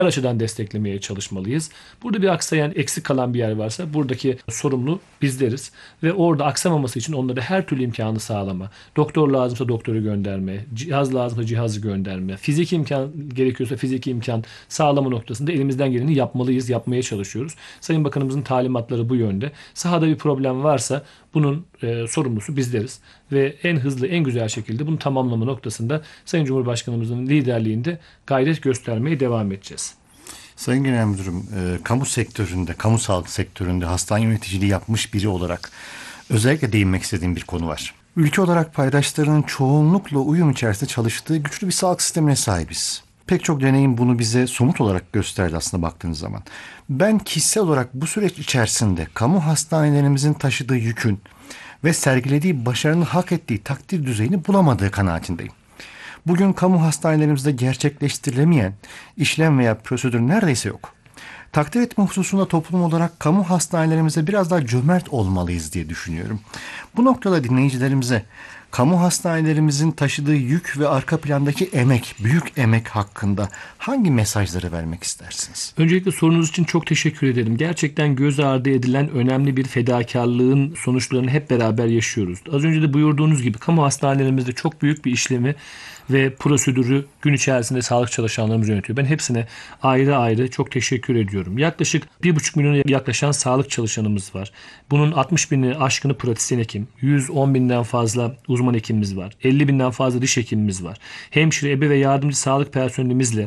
her açıdan desteklemeye çalışmalıyız. Burada bir aksayan, eksik kalan bir yer varsa buradaki sorumlu bizleriz. Ve orada aksamaması için onlara her türlü imkanı sağlama. Doktor lazımsa doktoru gönderme, cihaz lazımsa cihazı gönderme, fiziki imkan gerekiyorsa fiziki imkan sağlama noktasında elimizden geleni yapmalıyız, yapmaya çalışıyoruz. Sayın Bakanımızın talimatları bu yönde. Sahada bir problem varsa bunun sorumlusu bizleriz. Ve en hızlı, en güzel şekilde bunu tamamlama noktasında Sayın Cumhurbaşkanımızın liderliğinde gayret göstermeye devam edeceğiz. Sayın Genel Müdürüm, kamu sektöründe, kamu sağlık sektöründe hastane yöneticiliği yapmış biri olarak özellikle değinmek istediğim bir konu var. Ülke olarak paydaşlarının çoğunlukla uyum içerisinde çalıştığı güçlü bir sağlık sistemine sahibiz. Pek çok deneyim bunu bize somut olarak gösterdi aslında baktığınız zaman. Ben kişisel olarak bu süreç içerisinde kamu hastanelerimizin taşıdığı yükün ve sergilediği başarının hak ettiği takdir düzeyini bulamadığı kanaatindeyim. Bugün kamu hastanelerimizde gerçekleştirilemeyen işlem veya prosedür neredeyse yok. Takdir etme hususunda toplum olarak kamu hastanelerimize biraz daha cömert olmalıyız diye düşünüyorum. Bu noktada dinleyicilerimize kamu hastanelerimizin taşıdığı yük ve arka plandaki emek, büyük emek hakkında hangi mesajları vermek istersiniz? Öncelikle sorunuz için çok teşekkür ederim. Gerçekten göz ardı edilen önemli bir fedakarlığın sonuçlarını hep beraber yaşıyoruz. Az önce de buyurduğunuz gibi kamu hastanelerimizde çok büyük bir işlemi ve prosedürü gün içerisinde sağlık çalışanlarımız yönetiyor. Ben hepsine ayrı ayrı çok teşekkür ediyorum. Yaklaşık 1,5 milyona yaklaşan sağlık çalışanımız var. Bunun 60 bini aşkını pratisyen hekim, 110 binden fazla uzman hekimimiz var. 50 binden fazla diş hekimimiz var. Hemşire, ebe ve yardımcı sağlık personelimizle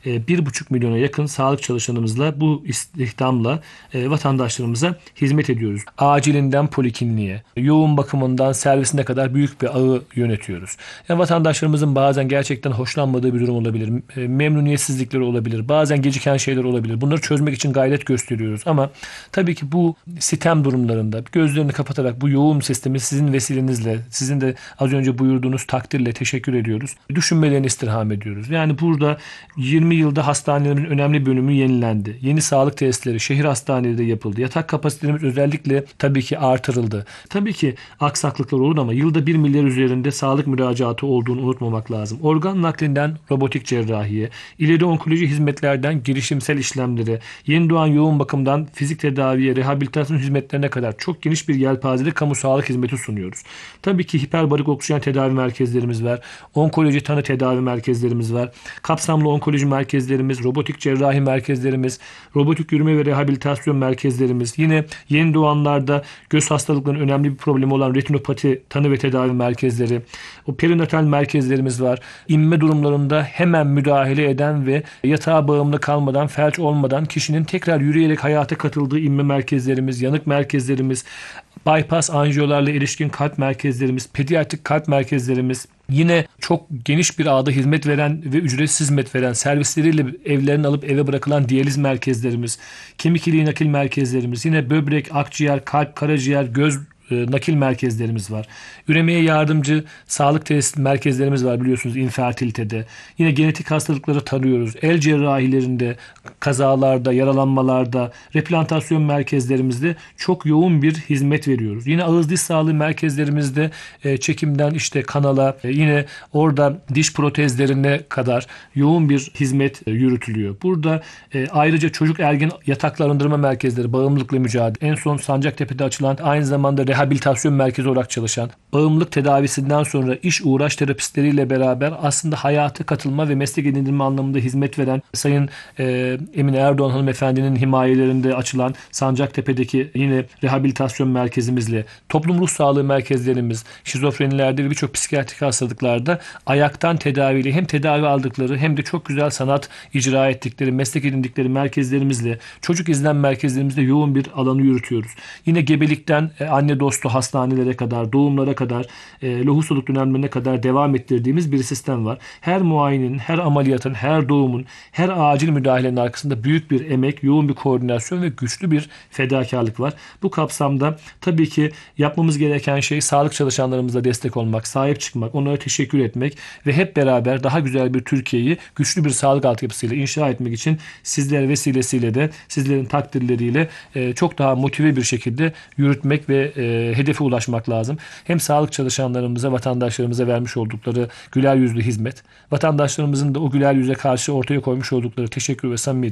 1,5 milyona yakın sağlık çalışanımızla bu istihdamla vatandaşlarımıza hizmet ediyoruz. Acilinden polikliniğe, yoğun bakımından servisine kadar büyük bir ağı yönetiyoruz. Yani vatandaşlarımızın bazen gerçekten hoşlanmadığı bir durum olabilir. Memnuniyetsizlikleri olabilir. Bazen geciken şeyler olabilir. Bunları çözmek için gayret gösteriyoruz. Ama tabii ki bu sitem durumlarında gözlerini kapatarak bu yoğun sistemi sizin vesilenizle, sizin de az önce buyurduğunuz takdirle teşekkür ediyoruz. Düşünmelerini istirham ediyoruz. Yani burada 20 yılda hastanelerin önemli bölümü yenilendi. Yeni sağlık tesisleri şehir hastaneleri de yapıldı. Yatak kapasitelerimiz özellikle tabii ki artırıldı. Tabii ki aksaklıklar olur ama yılda 1 milyar üzerinde sağlık müracaatı olduğunu unutmamak lazım. Organ naklinden robotik cerrahiye, ileri onkoloji hizmetlerden girişimsel işlemlere, yeni doğan yoğun bakımdan fizik tedaviye, rehabilitasyon hizmetlerine kadar çok geniş bir yelpazede kamu sağlık hizmeti sunuyoruz. Tabii ki hiperbarik oksijen tedavi merkezlerimiz var. Onkoloji tanı tedavi merkezlerimiz var. Kapsamlı onkoloji merkezlerimiz, robotik cerrahi merkezlerimiz, robotik yürüme ve rehabilitasyon merkezlerimiz, yine yeni doğanlarda göz hastalıklarının önemli bir problemi olan retinopati tanı ve tedavi merkezleri, o perinatal merkezlerimiz var. İnme durumlarında hemen müdahale eden ve yatağa bağımlı kalmadan, felç olmadan kişinin tekrar yürüyerek hayata katıldığı inme merkezlerimiz, yanık merkezlerimiz, bypass anjiyolarla ilişkin kalp merkezlerimiz, pediatrik kalp merkezlerimiz, yine çok geniş bir ağda hizmet veren ve ücretsiz hizmet veren servisleriyle evlerini alıp eve bırakılan diyaliz merkezlerimiz, kemik iliği nakil merkezlerimiz, yine böbrek, akciğer, kalp, karaciğer, göz nakil merkezlerimiz var. Üremeye yardımcı sağlık tesis merkezlerimiz var biliyorsunuz infertilitede. Yine genetik hastalıkları tanıyoruz. El cerrahilerinde, kazalarda, yaralanmalarda, replantasyon merkezlerimizde çok yoğun bir hizmet veriyoruz. Yine ağız diş sağlığı merkezlerimizde çekimden işte kanala, yine orada diş protezlerine kadar yoğun bir hizmet yürütülüyor. Burada ayrıca çocuk ergen yataklarındırma merkezleri, bağımlılıkla mücadele. En son Sancaktepe'de açılan aynı zamanda rehabilitasyon merkezi olarak çalışan, bağımlılık tedavisinden sonra iş uğraş terapistleriyle beraber aslında hayata katılma ve meslek edindirme anlamında hizmet veren Sayın Emine Erdoğan hanımefendinin himayelerinde açılan Sancaktepe'deki yine rehabilitasyon merkezimizle, toplum ruh sağlığı merkezlerimiz, şizofrenilerde ve birçok psikiyatrik hastalıklarda ayaktan tedaviyle hem tedavi aldıkları hem de çok güzel sanat icra ettikleri, meslek edindikleri merkezlerimizle, çocuk izlem merkezlerimizde yoğun bir alanı yürütüyoruz. Yine gebelikten anne dostu hastanelere kadar, doğumlara kadar, lohusalık dönemlerine kadar devam ettirdiğimiz bir sistem var. Her muayenenin, her ameliyatın, her doğumun, her acil müdahalenin arkasında büyük bir emek, yoğun bir koordinasyon ve güçlü bir fedakarlık var. Bu kapsamda tabii ki yapmamız gereken şey sağlık çalışanlarımıza destek olmak, sahip çıkmak, onlara teşekkür etmek ve hep beraber daha güzel bir Türkiye'yi güçlü bir sağlık altyapısıyla inşa etmek için sizler vesilesiyle de sizlerin takdirleriyle çok daha motive bir şekilde yürütmek ve hedefe ulaşmak lazım. Hem sağlık çalışanlarımıza, vatandaşlarımıza vermiş oldukları güler yüzlü hizmet, vatandaşlarımızın da o güler yüze karşı ortaya koymuş oldukları teşekkür ve samimiyet